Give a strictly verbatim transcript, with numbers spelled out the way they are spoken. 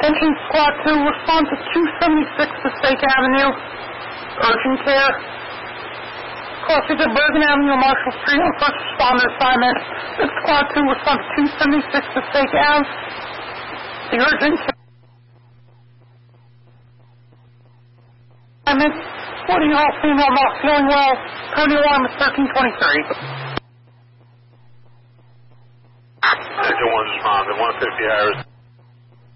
Attention Squad two, respond to two seventy-six Passaic Avenue. Urgent care. Crossing to Bergen Avenue, Marshall Street on first responder assignment. Six Squad two, respond to two seventy-six Passaic Ave. The urgent care. Assignment. forty-year old female not feeling well. Code alarm is thirteen twenty-three. Second one responded, one fifty Harris.